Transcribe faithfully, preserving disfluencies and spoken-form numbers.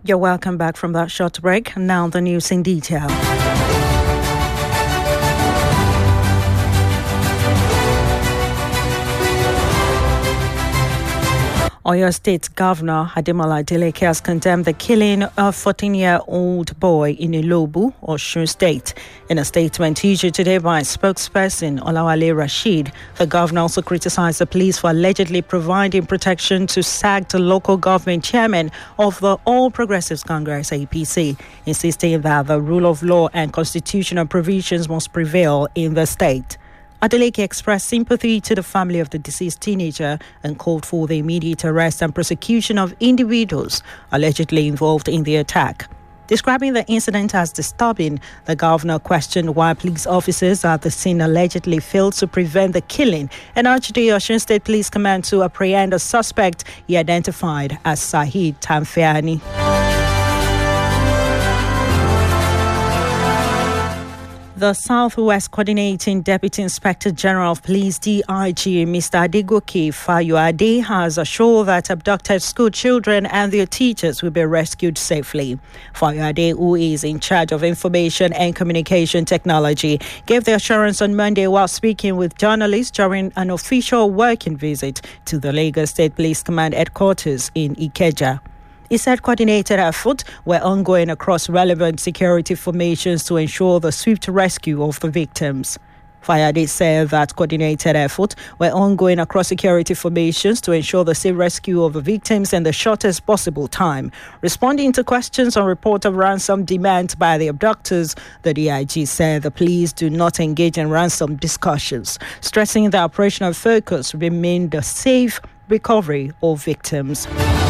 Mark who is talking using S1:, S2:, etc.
S1: You're welcome back from that short break. Now the news in detail. Oyo State Governor Ademola Adeleke has condemned the killing of a fourteen-year-old boy in Ilobu, Osun State. In a statement issued today by spokesperson Olawale Rasheed, the governor also criticized the police for allegedly providing protection to sacked local government chairman of the All Progressives Congress A P C, insisting that the rule of law and constitutional provisions must prevail in the state. Adeleke expressed sympathy to the family of the deceased teenager and called for the immediate arrest and prosecution of individuals allegedly involved in the attack. Describing the incident as disturbing, the governor questioned why police officers at the scene allegedly failed to prevent the killing and urged the Osun State Police Command to apprehend a suspect he identified as Sahid Tamfiani. The Southwest Coordinating Deputy Inspector General of Police D I G, Mister Adegoke Fayuade, has assured that abducted school children and their teachers will be rescued safely. Fayuade, who is in charge of information and communication technology, gave the assurance on Monday while speaking with journalists during an official working visit to the Lagos State Police Command headquarters in Ikeja. He said coordinated efforts were ongoing across relevant security formations to ensure the swift rescue of the victims. Fayade said that coordinated efforts were ongoing across security formations to ensure the safe rescue of the victims in the shortest possible time. Responding to questions on report of ransom demands by the abductors, the D I G said the police do not engage in ransom discussions, stressing the operational focus remained the safe recovery of victims.